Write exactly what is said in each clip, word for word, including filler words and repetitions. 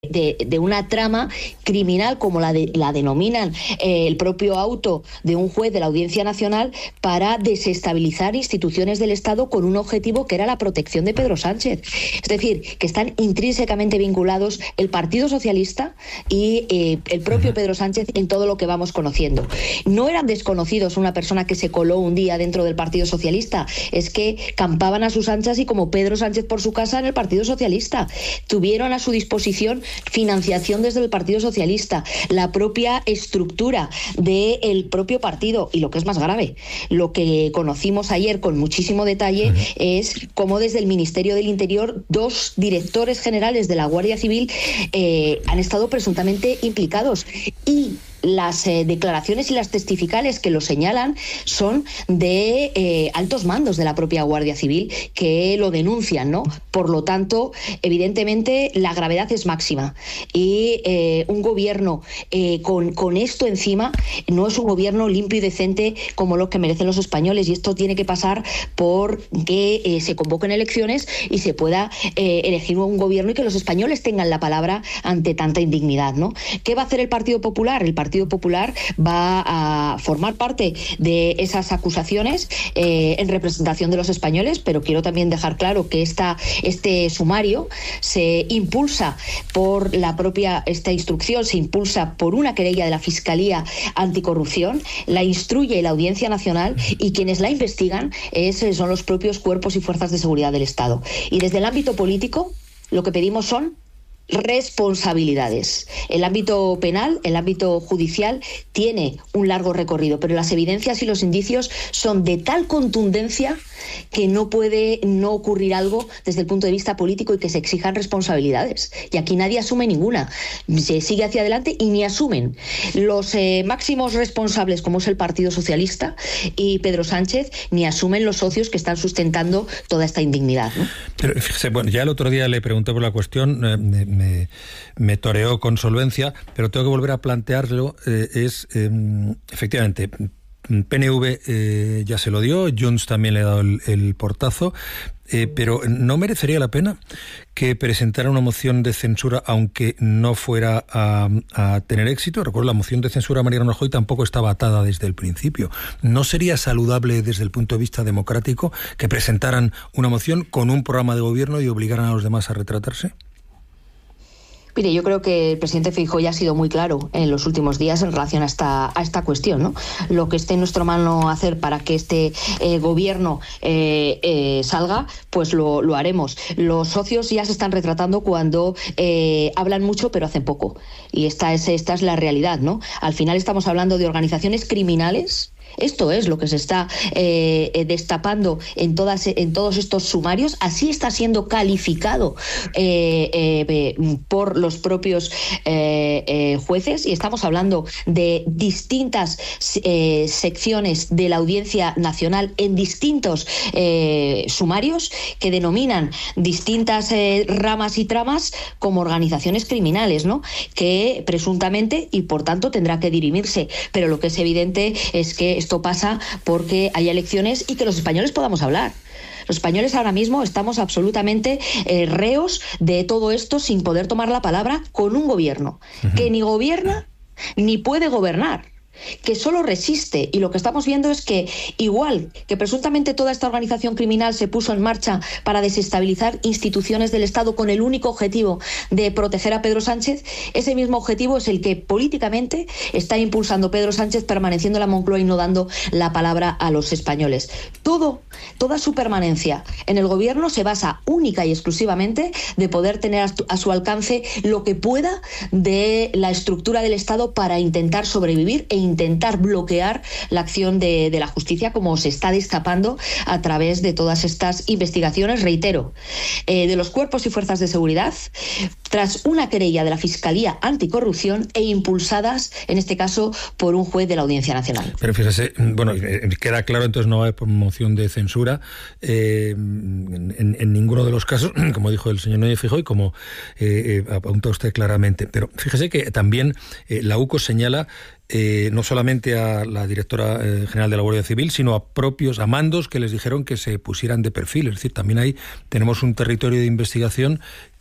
de, de una trama criminal, como la, de, la denominan eh, el propio auto de un juez de la Audiencia Nacional, para desestabilizar instituciones del Estado con un objetivo que era la protección de Pedro Sánchez. Es decir, que están intrínsecamente vinculados el Partido Socialista y eh, el propio Pedro Sánchez en todo lo que vamos conociendo. No eran desconocidos una persona que se coló un día dentro del Partido Socialista, es que campaban a sus anchas y como Pedro Sánchez por su casa en el Partido Socialista. Tuvieron a su disposición financiación desde el Partido Socialista, la propia estructura del propio partido, y lo que es más grave, lo que conocimos ayer con muchísimo detalle es cómo desde el Ministerio del Interior dos directores generales de la Guardia Civil eh, han estado presuntamente implicados, y las eh, declaraciones y las testificales que lo señalan son de eh, altos mandos de la propia Guardia Civil que lo denuncian, ¿no? Por lo tanto, evidentemente la gravedad es máxima, y eh, un gobierno eh, con, con esto encima no es un gobierno limpio y decente como lo que merecen los españoles, y esto tiene que pasar por que eh, se convoquen elecciones y se pueda eh, elegir un gobierno y que los españoles tengan la palabra ante tanta indignidad, ¿no? ¿Qué va a hacer el Partido Popular? El Partido Popular va a formar parte de esas acusaciones eh, en representación de los españoles, pero quiero también dejar claro que esta, este sumario se impulsa por la propia, esta instrucción se impulsa por una querella de la Fiscalía Anticorrupción, la instruye la Audiencia Nacional, y quienes la investigan es, son los propios cuerpos y fuerzas de seguridad del Estado. Y desde el ámbito político lo que pedimos son responsabilidades. El ámbito penal, el ámbito judicial tiene un largo recorrido, pero las evidencias y los indicios son de tal contundencia que no puede no ocurrir algo desde el punto de vista político y que se exijan responsabilidades. Y aquí nadie asume ninguna. Se sigue hacia adelante y ni asumen los eh, máximos responsables, como es el Partido Socialista y Pedro Sánchez, ni asumen los socios que están sustentando toda esta indignidad, ¿no? Pero fíjese, bueno, ya el otro día le pregunté por la cuestión, eh, me, me toreó con solvencia, pero tengo que volver a plantearlo. Eh, es, eh, efectivamente, P N V eh, ya se lo dio, Junts también le ha dado el, el portazo, eh, pero ¿no merecería la pena que presentara una moción de censura aunque no fuera a, a tener éxito? Recuerdo, la moción de censura a Mariano Rajoy tampoco estaba atada desde el principio. ¿No sería saludable desde el punto de vista democrático que presentaran una moción con un programa de gobierno y obligaran a los demás a retratarse? Mire, yo creo que el presidente Feijóo ya ha sido muy claro en los últimos días en relación a esta, a esta cuestión, ¿no? Lo que esté en nuestra mano hacer para que este eh, gobierno eh, eh, salga, pues lo, lo haremos. Los socios ya se están retratando cuando eh, hablan mucho pero hacen poco. Y esta es, esta es la realidad, ¿no? Al final estamos hablando de organizaciones criminales. Esto es lo que se está eh, destapando en todas en todos estos sumarios. Así está siendo calificado eh, eh, por los propios eh, eh, jueces, y estamos hablando de distintas eh, secciones de la Audiencia Nacional en distintos eh, sumarios que denominan distintas eh, ramas y tramas como organizaciones criminales, ¿no? Que presuntamente y por tanto tendrá que dirimirse. Pero lo que es evidente es que esto pasa porque haya elecciones y que los españoles podamos hablar. Los españoles ahora mismo estamos absolutamente eh, reos de todo esto sin poder tomar la palabra con un gobierno uh-huh. que ni gobierna ni puede gobernar, que solo resiste. Y lo que estamos viendo es que, igual que presuntamente toda esta organización criminal se puso en marcha para desestabilizar instituciones del Estado con el único objetivo de proteger a Pedro Sánchez, ese mismo objetivo es el que políticamente está impulsando Pedro Sánchez, permaneciendo en la Moncloa y no dando la palabra a los españoles. Todo, toda su permanencia en el gobierno se basa única y exclusivamente de poder tener a su alcance lo que pueda de la estructura del Estado para intentar sobrevivir e intentar bloquear la acción de, de la justicia, como se está destapando a través de todas estas investigaciones, reitero, eh, de los cuerpos y fuerzas de seguridad, tras una querella de la Fiscalía Anticorrupción e impulsadas, en este caso, por un juez de la Audiencia Nacional. Pero fíjese, bueno, queda claro, entonces no va a haber moción de censura eh, en, en ninguno de los casos, como dijo el señor Núñez Feijóo y como eh, eh, apunta usted claramente. Pero fíjese que también eh, la U C O señala Eh, no solamente a la directora eh, general de la Guardia Civil, sino a propios, a mandos que les dijeron que se pusieran de perfil. Es decir, también ahí tenemos un territorio de investigación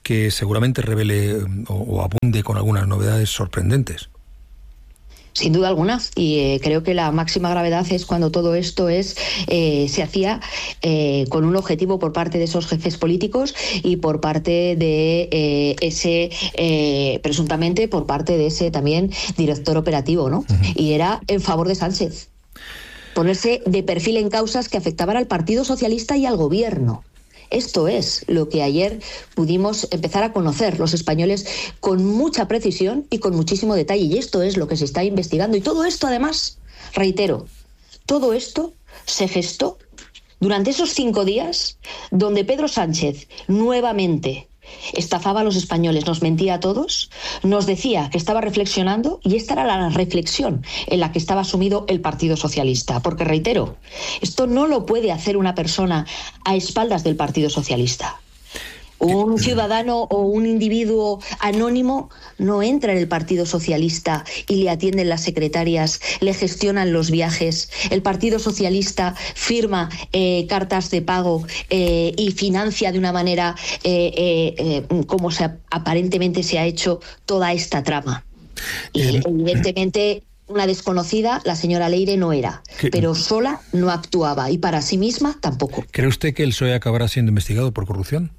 que seguramente revele o, o abunde con algunas novedades sorprendentes. Sin duda alguna, y eh, creo que la máxima gravedad es cuando todo esto es eh, se hacía eh, con un objetivo por parte de esos jefes políticos y por parte de eh, ese, eh, presuntamente por parte de ese también director operativo, ¿no? Uh-huh. Y era en favor de Sánchez. Ponerse de perfil en causas que afectaban al Partido Socialista y al gobierno. Esto es lo que ayer pudimos empezar a conocer los españoles con mucha precisión y con muchísimo detalle. Y esto es lo que se está investigando. Y todo esto, además, reitero, todo esto se gestó durante esos cinco días donde Pedro Sánchez nuevamente estafaba a los españoles, nos mentía a todos, nos decía que estaba reflexionando y esta era la reflexión en la que estaba sumido el Partido Socialista. Porque, reitero, esto no lo puede hacer una persona a espaldas del Partido Socialista. Un ciudadano o un individuo anónimo no entra en el Partido Socialista y le atienden las secretarias, le gestionan los viajes. El Partido Socialista firma eh, cartas de pago eh, y financia de una manera eh, eh, eh, como se, aparentemente se ha hecho toda esta trama. Y eh, evidentemente una desconocida, la señora Leire no era, ¿qué? Pero sola no actuaba y para sí misma tampoco. ¿Cree usted que el P S O E acabará siendo investigado por corrupción?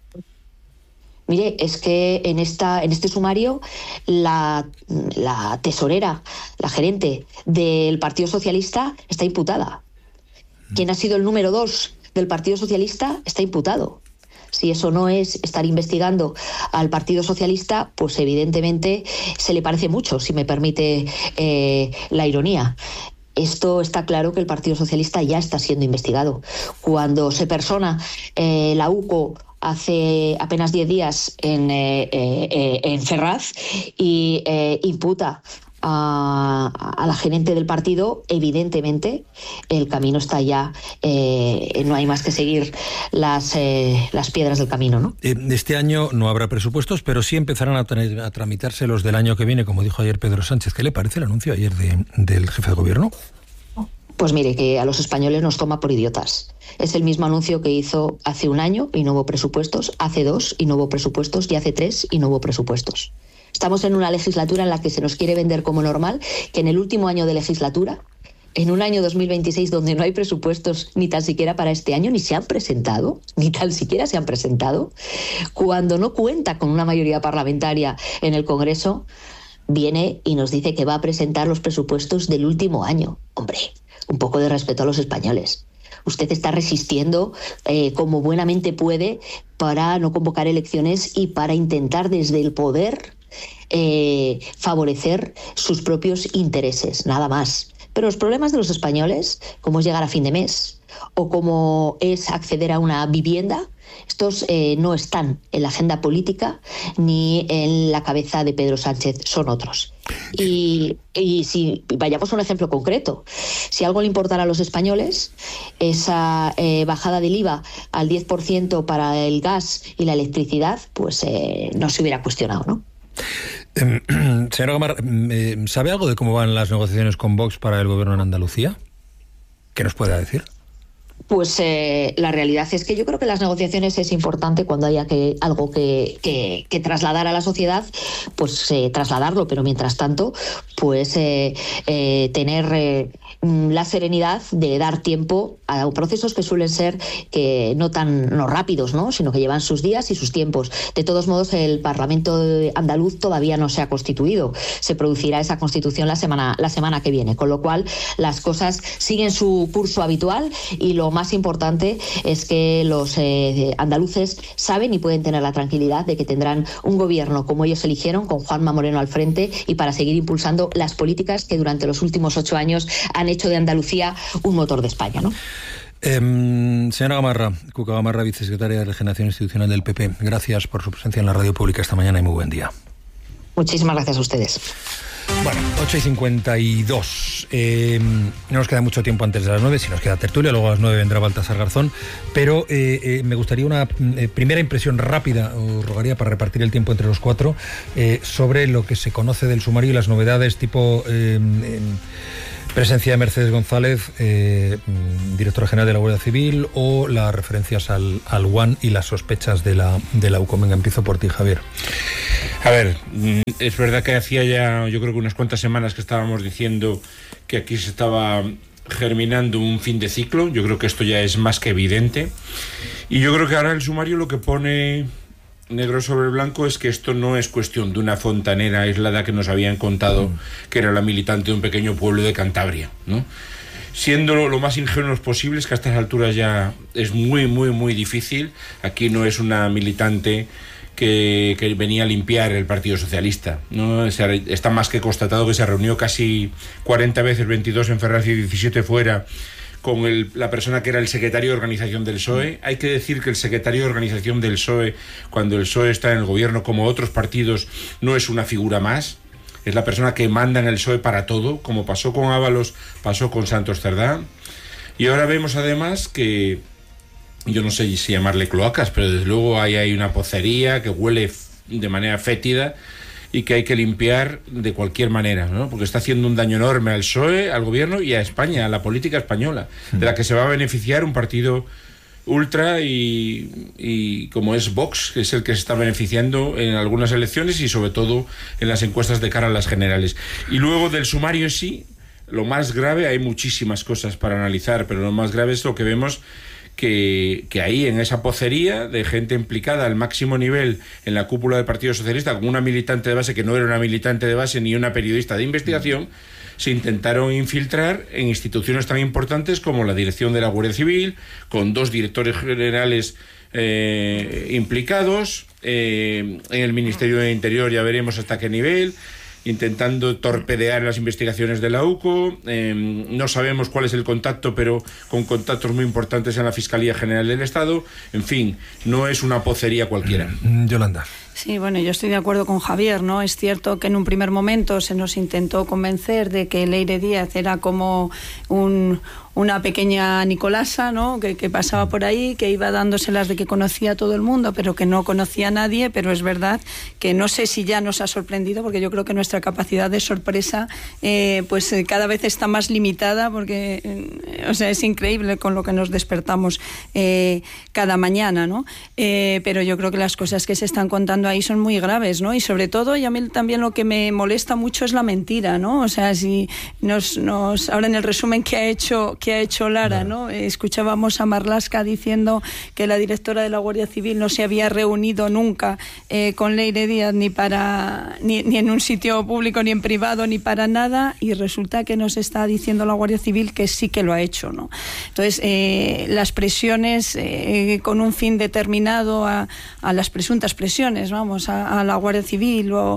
Mire, es que en esta en este sumario la, la tesorera, la gerente del Partido Socialista está imputada. Quien ha sido el número dos del Partido Socialista está imputado. Si eso no es estar investigando al Partido Socialista, pues evidentemente se le parece mucho, si me permite eh, la ironía. Esto está claro que el Partido Socialista ya está siendo investigado. Cuando se persona eh, la U C O hace apenas diez días en, eh, eh, en Ferraz y eh, imputa a, a la gerente del partido, evidentemente el camino está ya, eh, no hay más que seguir las, eh, las piedras del camino, ¿no? Este año no habrá presupuestos, pero sí empezarán a, tra- a tramitarse los del año que viene, como dijo ayer Pedro Sánchez. ¿Qué le parece el anuncio ayer de, del jefe de gobierno? Pues mire, que a los españoles nos toma por idiotas. Es el mismo anuncio que hizo hace un año y no hubo presupuestos, hace dos y no hubo presupuestos y hace tres y no hubo presupuestos. Estamos en una legislatura en la que se nos quiere vender como normal que en el último año de legislatura, en un año dos mil veintiséis donde no hay presupuestos ni tan siquiera para este año, ni se han presentado, ni tan siquiera se han presentado, cuando no cuenta con una mayoría parlamentaria en el Congreso, viene y nos dice que va a presentar los presupuestos del último año. Hombre, un poco de respeto a los españoles. Usted está resistiendo eh, como buenamente puede para no convocar elecciones y para intentar desde el poder eh, favorecer sus propios intereses, nada más. Pero los problemas de los españoles, como es llegar a fin de mes o como es acceder a una vivienda, estos eh, no están en la agenda política ni en la cabeza de Pedro Sánchez, son otros. Y, y si vayamos a un ejemplo concreto, si algo le importara a los españoles, esa eh, bajada del I V A al diez por ciento para el gas y la electricidad, pues eh, no se hubiera cuestionado, ¿no? Eh, señora Gamarra, ¿sabe algo de cómo van las negociaciones con Vox para el gobierno en Andalucía? ¿Qué nos puede decir? Pues eh, la realidad es que yo creo que las negociaciones es importante cuando haya que algo que, que, que trasladar a la sociedad, pues eh, trasladarlo, pero mientras tanto, pues eh, eh, tener eh, la serenidad de dar tiempo a procesos que suelen ser que no tan no rápidos, ¿no? Sino que llevan sus días y sus tiempos. De todos modos, el Parlamento andaluz todavía no se ha constituido. Se producirá esa constitución la semana la semana que viene, con lo cual las cosas siguen su curso habitual y lo más importante es que los eh, andaluces saben y pueden tener la tranquilidad de que tendrán un gobierno como ellos eligieron, con Juanma Moreno al frente, y para seguir impulsando las políticas que durante los últimos ocho años han hecho de Andalucía un motor de España, ¿no? Eh, señora Gamarra, Cuca Gamarra, vicesecretaria de Regeneración Institucional del P P, gracias por su presencia en la radio pública esta mañana y muy buen día. Muchísimas gracias a ustedes. Bueno, ocho y cincuenta y dos. Eh, no nos queda mucho tiempo antes de las nueve, si nos queda tertulia, luego a las nueve vendrá Baltasar Garzón, pero eh, eh, me gustaría una eh, primera impresión rápida, os rogaría para repartir el tiempo entre los cuatro, eh, sobre lo que se conoce del sumario y las novedades tipo... Eh, eh, Presencia de Mercedes González, eh, directora general de la Guardia Civil, o las referencias al, al U A N y las sospechas de la, de la U C O. Venga, empiezo por ti, Javier. A ver, es verdad que hacía ya, yo creo que unas cuantas semanas que estábamos diciendo que aquí se estaba germinando un fin de ciclo. Yo creo que esto ya es más que evidente. Y yo creo que ahora el sumario lo que pone negro sobre blanco es que esto no es cuestión de una fontanera aislada que nos habían contado que era la militante de un pequeño pueblo de Cantabria, ¿no? Siendo lo más ingenuos posibles, que a estas alturas ya es muy, muy, muy difícil. Aquí no es una militante que, que venía a limpiar el Partido Socialista, ¿no? Está más que constatado que se reunió casi cuarenta veces, veintidós en Ferraz y diecisiete fuera, con el, la persona que era el secretario de organización del P S O E. Hay que decir que el secretario de organización del P S O E, cuando el P S O E está en el gobierno, como otros partidos, no es una figura más. Es la persona que manda en el P S O E para todo, como pasó con Ábalos, pasó con Santos Cerdá. Y ahora vemos además que, yo no sé si llamarle cloacas, pero desde luego hay, hay una pocería que huele de manera fétida y que hay que limpiar de cualquier manera, ¿no? Porque está haciendo un daño enorme al P S O E, al gobierno y a España, a la política española, de la que se va a beneficiar un partido ultra y, y como es Vox, que es el que se está beneficiando en algunas elecciones y sobre todo en las encuestas de cara a las generales. Y luego del sumario sí, lo más grave, hay muchísimas cosas para analizar, pero lo más grave es lo que vemos Que, que ahí en esa pocería de gente implicada al máximo nivel en la cúpula del Partido Socialista, con una militante de base que no era una militante de base ni una periodista de investigación, se intentaron infiltrar en instituciones tan importantes como la dirección de la Guardia Civil, con dos directores generales eh, implicados, eh, en el Ministerio del Interior ya veremos hasta qué nivel, intentando torpedear las investigaciones de la U C O. Eh, no sabemos cuál es el contacto, pero con contactos muy importantes en la Fiscalía General del Estado. En fin, no es una pocería cualquiera. Yolanda. Sí, bueno, yo estoy de acuerdo con Javier, ¿no? Es cierto que en un primer momento se nos intentó convencer de que Leire Díaz era como un, una pequeña Nicolasa, ¿no? Que, que pasaba por ahí, que iba dándoselas de que conocía a todo el mundo, pero que no conocía a nadie. Pero es verdad que no sé si ya nos ha sorprendido, porque yo creo que nuestra capacidad de sorpresa eh, pues eh, cada vez está más limitada, porque eh, o sea, es increíble con lo que nos despertamos eh, cada mañana, ¿no? Eh, pero yo creo que las cosas que se están contando ahí son muy graves, ¿no? Y sobre todo, y a mí también lo que me molesta mucho es la mentira, ¿no? O sea, si nos, nos ahora en el resumen que ha hecho que ha hecho Lara, ¿no? Escuchábamos a Marlaska diciendo que la directora de la Guardia Civil no se había reunido nunca eh, con Leire Díaz ni para ni, ni en un sitio público, ni en privado, ni para nada, y resulta que nos está diciendo la Guardia Civil que sí que lo ha hecho, ¿no? Entonces, eh, las presiones eh, con un fin determinado a, a las presuntas presiones, vamos, a, a la Guardia Civil o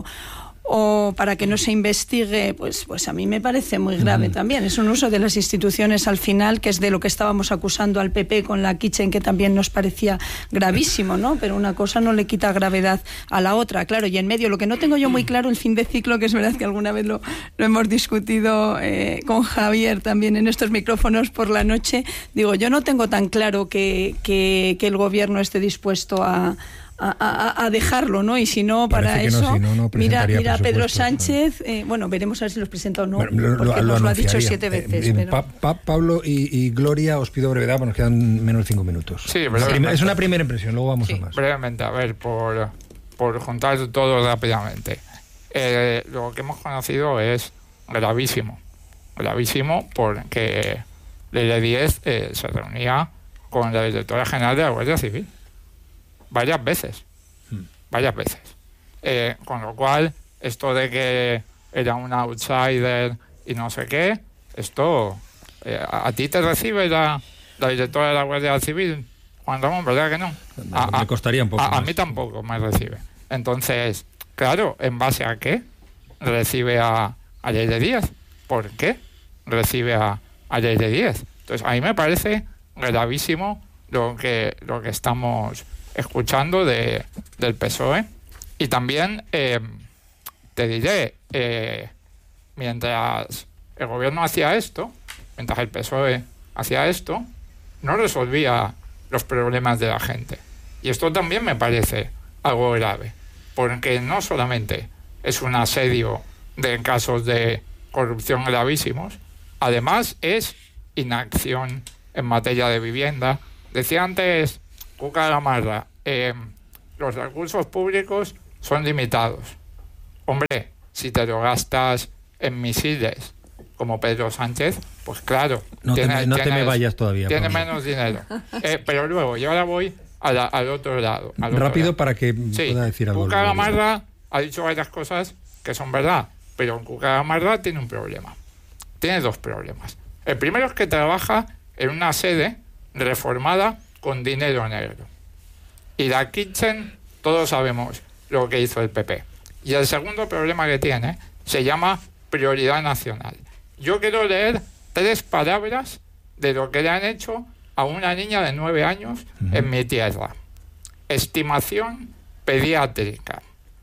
o para que no se investigue, pues pues a mí me parece muy grave. Uh-huh. También es un uso de las instituciones al final, que es de lo que estábamos acusando al P P con la Kitchen, que también nos parecía gravísimo, ¿no? Pero una cosa no le quita gravedad a la otra, claro. Y en medio, lo que no tengo yo muy claro, el fin de ciclo, que es verdad que alguna vez lo, lo hemos discutido eh, con Javier también en estos micrófonos por la noche, digo, yo no tengo tan claro que, que, que el gobierno esté dispuesto a A, a, a dejarlo, ¿no? Y si no, para eso, no, si no, no mira, mira a Pedro Sánchez, eh, bueno, veremos a ver si los presenta o no, bueno, lo, porque lo, nos lo ha dicho siete veces. Eh, pero... pa, pa, Pablo y, y Gloria, os pido brevedad, porque nos quedan menos de cinco minutos. Sí, brevemente. Es una primera impresión, luego vamos sí, a más. Brevemente, a ver, por, por juntar todo rápidamente. Eh, lo que hemos conocido es gravísimo, gravísimo, porque Leire Díaz eh, se reunía con la directora general de la Guardia Civil varias veces, varias veces. Eh, con lo cual, esto de que era un outsider y no sé qué, esto, eh, a, a ti te recibe la, la directora de la Guardia Civil, Juan Ramón, ¿verdad que no? A, me costaría un poco a, más. A mí tampoco me recibe. Entonces, claro, ¿en base a qué recibe a, a Leire Díaz? ¿Por qué recibe a, a Leire Díaz? Entonces, a mí me parece gravísimo lo que, lo que estamos escuchando de, del P S O E. Y también eh, te diré, eh, mientras el gobierno hacía esto, mientras el P S O E hacía esto, no resolvía los problemas de la gente. Y esto también me parece algo grave, porque no solamente es un asedio de casos de corrupción gravísimos, Además, es inacción en materia de vivienda. Decía antes Cuca Gamarra, eh, los recursos públicos son limitados. Hombre, si te lo gastas en misiles como Pedro Sánchez, pues claro. No, tiene, te, no tienes, te me vayas todavía. Tiene menos dinero. Eh, pero luego, yo ahora voy a la, al otro lado. Al Rápido otro lado. para que sí, pueda decir algo. Cuca Gamarra ha dicho varias cosas que son verdad, pero Cuca Gamarra tiene un problema. Tiene dos problemas. El primero es que trabaja en una sede reformada con dinero negro. Y la Kitchen, todos sabemos lo que hizo el P P. Y el segundo problema que tiene se llama prioridad nacional. Yo quiero leer tres palabras de lo que le han hecho a una niña de nueve años uh-huh. en mi tierra. Estimación pediátrica,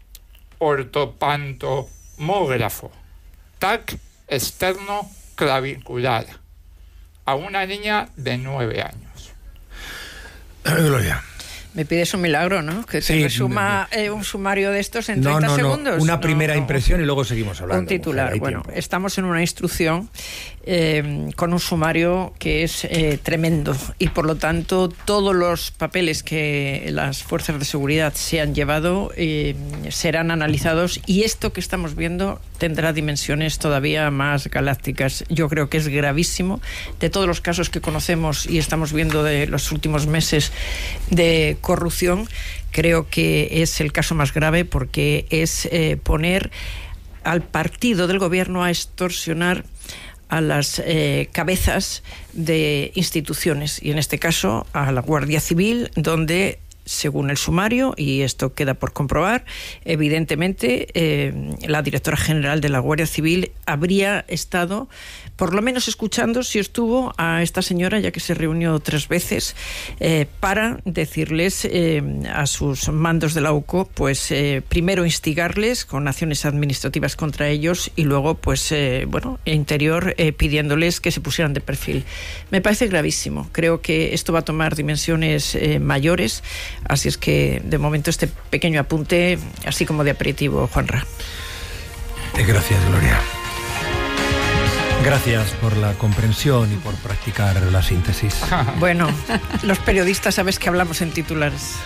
ortopantomógrafo, T A C externo clavicular, a una niña de nueve años. Gloria. Me pides un milagro, ¿no? Que se sí, resuma eh, un sumario de estos en treinta no, no, segundos. No, una no, primera no. impresión y luego seguimos hablando. Un titular. Mujer, bueno, tiempo. Estamos en una instrucción eh, con un sumario que es eh, tremendo y por lo tanto todos los papeles que las fuerzas de seguridad se han llevado eh, serán analizados y esto que estamos viendo tendrá dimensiones todavía más galácticas. Yo creo que es gravísimo. De todos los casos que conocemos y estamos viendo de los últimos meses de corrupción, creo que es el caso más grave porque es eh, poner al partido del gobierno a extorsionar a las eh, cabezas de instituciones y en este caso a la Guardia Civil, donde según el sumario, y esto queda por comprobar, evidentemente eh, la directora general de la Guardia Civil habría estado, por lo menos escuchando, si estuvo a esta señora, ya que se reunió tres veces, eh, para decirles eh, a sus mandos de la U C O, pues eh, primero instigarles con acciones administrativas contra ellos y luego, pues eh, bueno, interior eh, pidiéndoles que se pusieran de perfil. Me parece gravísimo. Creo que esto va a tomar dimensiones eh, mayores. Así es que, de momento, este pequeño apunte, así como de aperitivo, Juanra. Gracias, Gloria. Gracias por la comprensión y por practicar la síntesis. Bueno, los periodistas sabes que hablamos en titulares.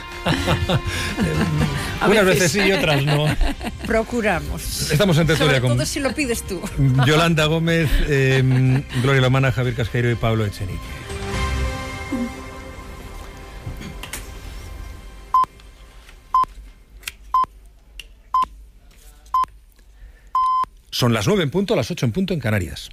Unas veces sí y otras no. Procuramos. Estamos en tertulia con... Sobre todo si lo pides tú. Yolanda Gómez, eh, Gloria Lomana, Javier Casqueiro y Pablo Echenique. Son las nueve en punto, las ocho en punto en Canarias.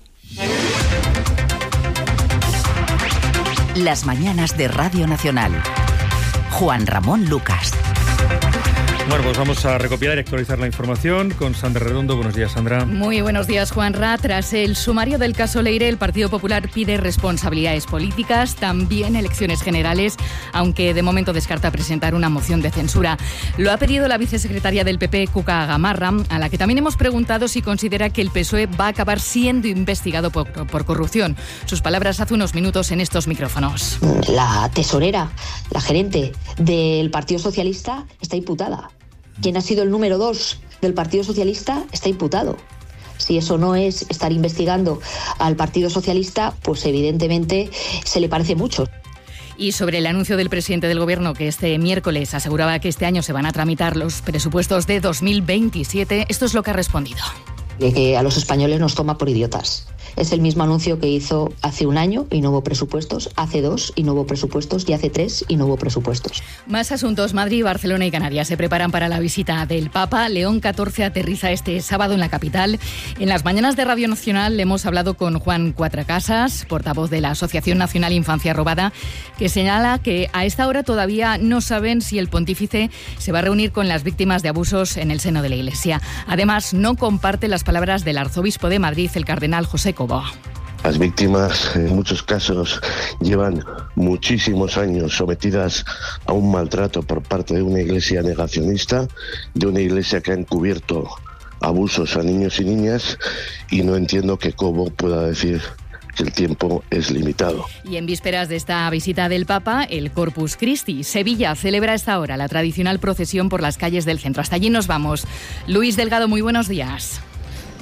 Las mañanas de Radio Nacional. Juan Ramón Lucas. Bueno, pues vamos a recopilar y actualizar la información con Sandra Redondo. Buenos días, Sandra. Muy buenos días, Juanra. Tras el sumario del caso Leire, el Partido Popular pide responsabilidades políticas, también elecciones generales, aunque de momento descarta presentar una moción de censura. Lo ha pedido la vicesecretaria del P P, Cuca Gamarra, a la que también hemos preguntado si considera que el P S O E va a acabar siendo investigado por, por corrupción. Sus palabras hace unos minutos en estos micrófonos. La tesorera, la gerente del Partido Socialista está imputada. Quien ha sido el número dos del Partido Socialista está imputado. Si eso no es estar investigando al Partido Socialista, pues evidentemente se le parece mucho. Y sobre el anuncio del presidente del Gobierno que este miércoles aseguraba que este año se van a tramitar los presupuestos de dos mil veintisiete, esto es lo que ha respondido. De que a los españoles nos toma por idiotas. Es el mismo anuncio que hizo hace un año y no hubo presupuestos, hace dos y no hubo presupuestos y hace tres y no hubo presupuestos. Más asuntos. Madrid, Barcelona y Canarias se preparan para la visita del Papa. León catorce aterriza este sábado en la capital. En las mañanas de Radio Nacional hemos hablado con Juan Cuatracasas, portavoz de la Asociación Nacional Infancia Robada, que señala que a esta hora todavía no saben si el pontífice se va a reunir con las víctimas de abusos en el seno de la Iglesia. Además, no comparte las palabras del arzobispo de Madrid, el cardenal José Cobo. Las víctimas en muchos casos llevan muchísimos años sometidas a un maltrato por parte de una iglesia negacionista, de una iglesia que ha encubierto abusos a niños y niñas, y no entiendo que Cobo pueda decir que el tiempo es limitado. Y en vísperas de esta visita del Papa, el Corpus Christi. Sevilla celebra a esta hora la tradicional procesión por las calles del centro. Hasta allí nos vamos. Luis Delgado, muy buenos días.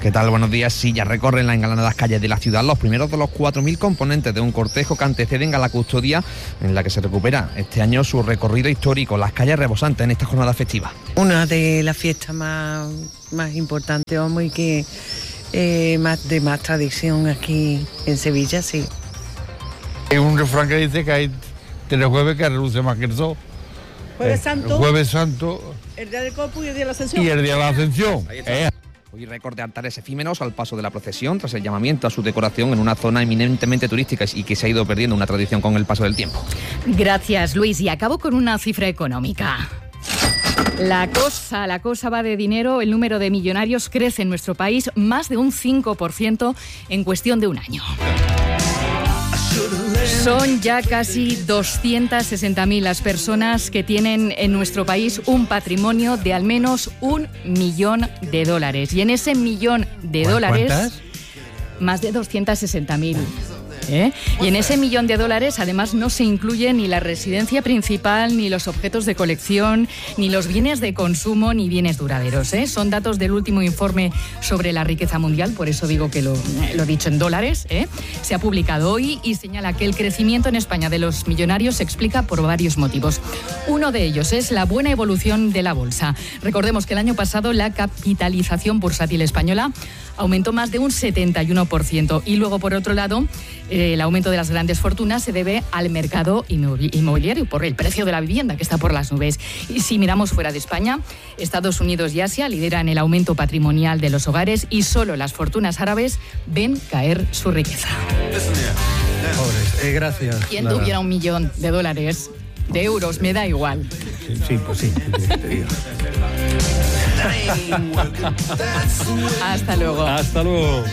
¿Qué tal? Buenos días. Sí, ya recorren las engalanadas calles de la ciudad los primeros de los cuatro mil componentes de un cortejo que anteceden a la custodia en la que se recupera este año su recorrido histórico, las calles rebosantes en esta jornada festiva. Una de las fiestas más, más importantes, vamos, y que eh, más de más tradición aquí en Sevilla, sí. Hay un refrán que dice que hay tres jueves que reluce más que el sol. Jueves Santo. El Jueves Santo. El día del Corpus y el día de la Ascensión. Y el día de la Ascensión. Eh. Hoy récord de altares efímeros al paso de la procesión tras el llamamiento a su decoración en una zona eminentemente turística y que se ha ido perdiendo una tradición con el paso del tiempo. Gracias, Luis. Y acabo con una cifra económica. La cosa, la cosa va de dinero. El número de millonarios crece en nuestro país más de un cinco por ciento en cuestión de un año. Son ya casi doscientas sesenta mil las personas que tienen en nuestro país un patrimonio de al menos un millón de dólares. Y en ese millón de dólares... ¿Cuántas? Más de doscientas sesenta mil. ¿Eh? Y en ese millón de dólares además no se incluye ni la residencia principal, ni los objetos de colección, ni los bienes de consumo, ni bienes duraderos, ¿eh? Son datos del último informe sobre la riqueza mundial, por eso digo que lo, lo he dicho en dólares, ¿eh? Se ha publicado hoy y señala que el crecimiento en España de los millonarios se explica por varios motivos. Uno de ellos es la buena evolución de la bolsa. Recordemos que el año pasado la capitalización bursátil española aumentó más de un setenta y uno por ciento y luego, por otro lado, el aumento de las grandes fortunas se debe al mercado inmobiliario por el precio de la vivienda que está por las nubes. Y si miramos fuera de España, Estados Unidos y Asia lideran el aumento patrimonial de los hogares y solo las fortunas árabes ven caer su riqueza. Pobres, eh, gracias. ¿Quién Lara. tuviera un millón de dólares, de euros? Me da igual. Sí, sí, pues sí, te digo. Hasta luego. Hasta luego.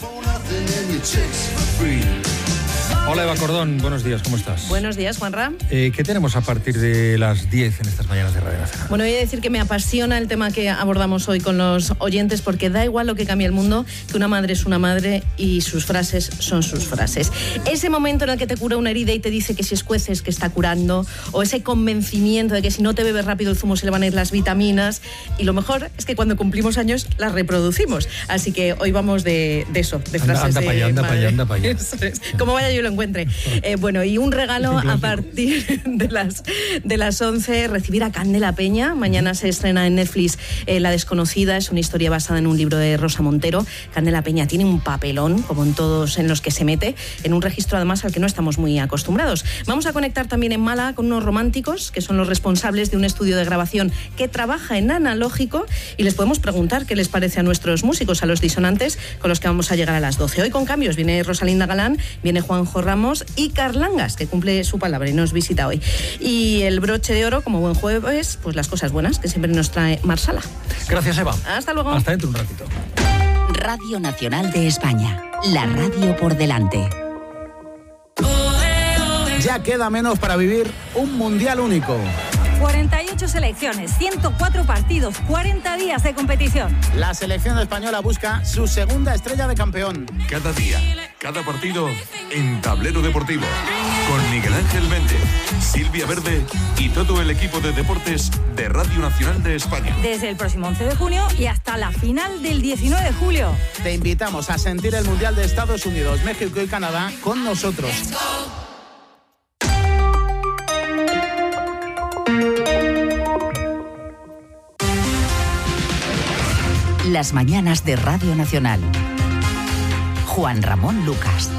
Hola Eva Cordón, buenos días, ¿cómo estás? Buenos días, Juanra. Eh, ¿Qué tenemos a partir de las diez en estas mañanas de Radio Nacional? Bueno, voy a decir que me apasiona el tema que abordamos hoy con los oyentes porque da igual lo que cambie el mundo, que una madre es una madre y sus frases son sus frases. Ese momento en el que te cura una herida y te dice que si escueces que está curando, o ese convencimiento de que si no te bebes rápido el zumo se le van a ir las vitaminas, y lo mejor es que cuando cumplimos años las reproducimos. Así que hoy vamos de, de eso, de frases anda, anda de para allá, anda para allá, anda para allá. Como vaya yo lo encuentre. Eh, bueno, y un regalo a partir de las, de las once, recibir a Candela Peña. Mañana se estrena en Netflix eh, La Desconocida, es una historia basada en un libro de Rosa Montero. Candela Peña tiene un papelón, como en todos en los que se mete, en un registro además al que no estamos muy acostumbrados. Vamos a conectar también en Málaga con unos románticos, que son los responsables de un estudio de grabación que trabaja en analógico, y les podemos preguntar qué les parece a nuestros músicos, a los disonantes, con los que vamos a llegar a las doce. Hoy con cambios viene Rosalinda Galán, viene Juanjo Ramos y Carlangas, que cumple su palabra y nos visita hoy. Y el broche de oro, como buen jueves, pues las cosas buenas que siempre nos trae Marsala. Gracias, Eva. Hasta luego. Hasta dentro un ratito. Radio Nacional de España, la radio por delante. Ya queda menos para vivir un mundial único. cuarenta y ocho selecciones, ciento cuatro partidos, cuarenta días de competición. La selección española busca su segunda estrella de campeón. Cada día, cada partido en Tablero Deportivo. Con Miguel Ángel Méndez, Silvia Verde y todo el equipo de deportes de Radio Nacional de España. Desde el próximo once de junio y hasta la final del diecinueve de julio. Te invitamos a sentir el Mundial de Estados Unidos, México y Canadá con nosotros. Las mañanas de Radio Nacional. Juan Ramón Lucas.